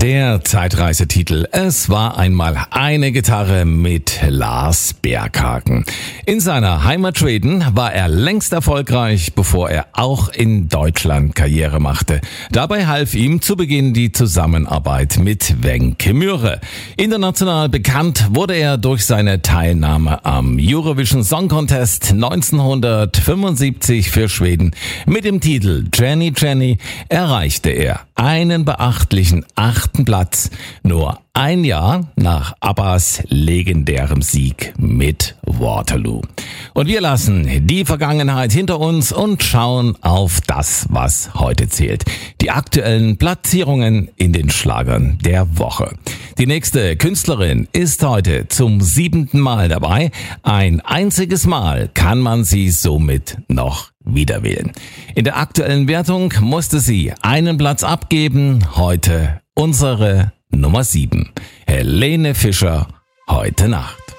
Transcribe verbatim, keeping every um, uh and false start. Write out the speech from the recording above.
Der Zeitreisetitel. Es war einmal eine Gitarre mit Lars Berghagen. In seiner Heimat Schweden war er längst erfolgreich, bevor er auch in Deutschland Karriere machte. Dabei half ihm zu Beginn die Zusammenarbeit mit Wenche Myhre. International bekannt wurde er durch seine Teilnahme am Eurovision Song Contest neunzehnhundertfünfundsiebzig für Schweden. Mit dem Titel Jenny Jenny erreichte er einen beachtlichen achten Platz, nur ein Jahr nach ABBAs legendärem Sieg mit Waterloo. Und wir lassen die Vergangenheit hinter uns und schauen auf das, was heute zählt. Die aktuellen Platzierungen in den Schlagern der Woche. Die nächste Künstlerin ist heute zum siebten Mal dabei. Ein einziges Mal kann man sie somit noch wieder wählen. In der aktuellen Wertung musste sie einen Platz abgeben. Heute unsere Nummer sieben. Helene Fischer, Heute Nacht.